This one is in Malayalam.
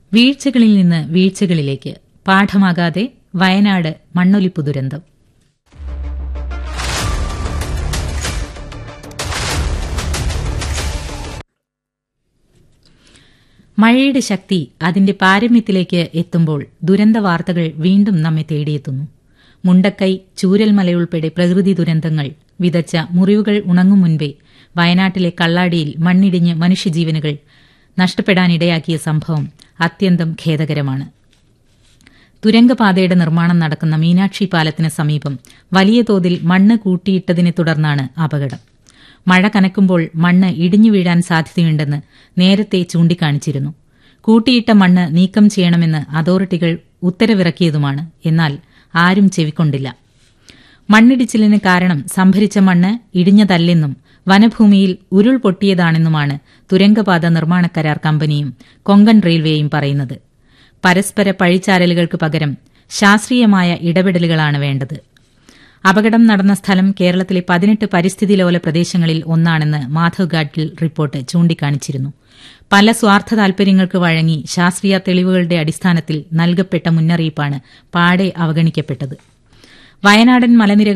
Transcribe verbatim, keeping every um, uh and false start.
വീഴ്ചകളിൽ നിന്ന് വീഴ്ചകളിലേക്ക് പാഠമാകാതെ വയനാട് മണ്ണൊലിപ്പു ദുരന്തം. മഴയുടെ ശക്തി അതിന്റെ പാരമ്യത്തിലേക്ക് എത്തുമ്പോൾ ദുരന്ത വാർത്തകൾ വീണ്ടും നമ്മെ തേടിയെത്തുന്നു. മുണ്ടക്കൈ, ചൂരൽമലയുൾപ്പെടെ പ്രകൃതി ദുരന്തങ്ങൾ വിതച്ച മുറിവുകൾ ഉണങ്ങും മുൻപേ വയനാട്ടിലെ കള്ളാടിയിൽ മണ്ണിടിഞ്ഞ് മനുഷ്യജീവനുകൾ നഷ്ടപ്പെടാനിടയാക്കിയ സംഭവം അത്യന്തം ഖേദകരമാണ്. തുരങ്കപാതയുടെ നിർമ്മാണം നടക്കുന്ന മീനാക്ഷി പാലത്തിന് സമീപം വലിയ തോതിൽ മണ്ണ് കൂട്ടിയിട്ടതിനെ തുടർന്നാണ് അപകടം. മഴ കനക്കുമ്പോൾ മണ്ണ് ഇടിഞ്ഞു വീഴാൻ സാധ്യതയുണ്ടെന്ന് നേരത്തെ ചൂണ്ടിക്കാണിച്ചിരുന്നു. കൂട്ടിയിട്ട മണ്ണ് നീക്കം ചെയ്യണമെന്ന് അതോറിറ്റികൾ ഉത്തരവിറക്കിയതുമാണ്. എന്നാൽ ആരും ചെവിക്കൊണ്ടില്ല. മണ്ണിടിച്ചിലിന് കാരണം സംഭരിച്ച മണ്ണ് ഇടിഞ്ഞതല്ലെന്നും വനഭൂമിയിൽ ഉരുൾ പൊട്ടിയതാണെന്നുമാണ് തുരങ്കപാത നിർമ്മാണ കരാർ കമ്പനിയും കൊങ്കൺ റെയിൽവേയും പറയുന്നത്. പരസ്പര പഴിചാരലുകൾക്ക് പകരം ശാസ്ത്രീയമായ ഇടപെടലുകളാണ് വേണ്ടത്. അപകടം നടന്ന സ്ഥലം കേരളത്തിലെ പതിനെട്ട് പരിസ്ഥിതി ലോല പ്രദേശങ്ങളിൽ ഒന്നാണെന്ന് മാധവ് ഗാഡ്ഗിൽ റിപ്പോർട്ട് ചൂണ്ടിക്കാണിച്ചിരുന്നു. പല സ്വാർത്ഥ താൽപര്യങ്ങൾക്ക് വഴങ്ങി ശാസ്ത്രീയ തെളിവുകളുടെ അടിസ്ഥാനത്തിൽ നൽകപ്പെട്ട മുന്നറിയിപ്പാണ് പാടെ അവഗണിക്കപ്പെട്ടത്. വയനാടൻ മലനിരകൾ